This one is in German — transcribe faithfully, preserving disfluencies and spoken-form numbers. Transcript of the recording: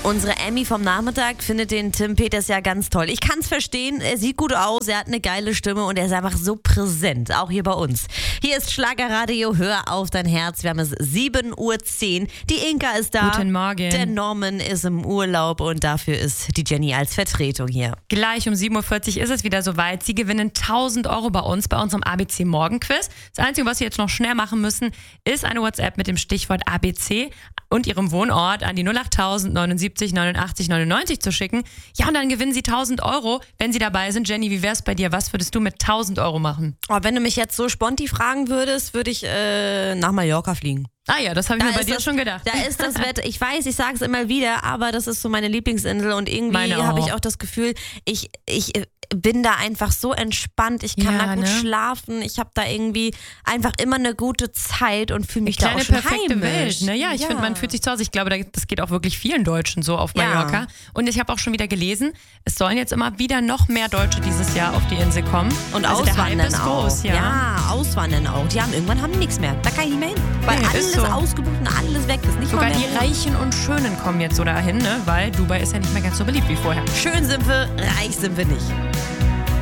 Unsere Emmy vom Nachmittag findet den Tim Peters ja ganz toll. Ich kann es verstehen, er sieht gut aus, er hat eine geile Stimme und er ist einfach so präsent, auch hier bei uns. Hier ist Schlagerradio, hör auf dein Herz. Wir haben es sieben Uhr zehn. Die Inka ist da. Guten Morgen. Der Norman ist im Urlaub und dafür ist die Jenny als Vertretung hier. Gleich um sieben Uhr vierzig ist es wieder soweit. Sie gewinnen tausend Euro bei uns, bei unserem A B C Morgenquiz. Das Einzige, was Sie jetzt noch schnell machen müssen, ist eine WhatsApp mit dem Stichwort A B C und Ihrem Wohnort an die null acht tausend neunundsiebzig neunundachtzig neunundneunzig zu schicken. Ja, und dann gewinnen Sie tausend Euro, wenn Sie dabei sind. Jenny, wie wär's bei dir? Was würdest du mit tausend Euro machen? Oh, wenn du mich jetzt so sponti fragen würdest, würde ich äh, nach Mallorca fliegen. Ah ja, das habe ich Da mir bei ist dir das- schon gedacht. Da ist das Wetter, ich weiß, ich sage es immer wieder, aber das ist so meine Lieblingsinsel und irgendwie Meine auch. habe ich auch das Gefühl, ich, ich bin da einfach so entspannt, ich kann Ja, da gut ne? schlafen, ich habe da irgendwie einfach immer eine gute Zeit und fühle mich Die da auch kleine schon perfekte heimisch. Welt. Ne? Ja, ich Ja. finde, man fühlt sich zu Hause. Ich glaube, das geht auch wirklich vielen Deutschen so auf Ja. Mallorca. Und ich habe auch schon wieder gelesen, es sollen jetzt immer wieder noch mehr Deutsche dieses Jahr auf die Insel kommen. Und also der Hype auswandern ist auch. groß, ja. ja, auswandern auch. Die haben irgendwann haben die nichts mehr. Da kann ich nicht mehr hin. Weil Nee, ist alles so. ausgebucht und alles weg ist. Nicht Sogar mal die mehr. Reichen und Schönen kommen jetzt so dahin, ne? Weil Dubai ist ja nicht mehr ganz so beliebt wie vorher. Schön sind wir, reich sind wir nicht.